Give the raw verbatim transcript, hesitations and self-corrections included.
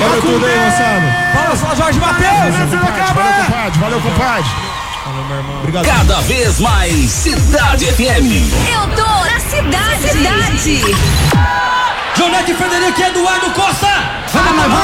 Valeu tudo aí, moçada. Fala, São Jorge Mateus. Valeu, compadre. Valeu, compadre. Valeu, meu irmão. Obrigado. Cada vez mais Cidade F M. Eu tô na cidade. Cidade. Jonete Frederico e Eduardo Costa. Vamos, vamos.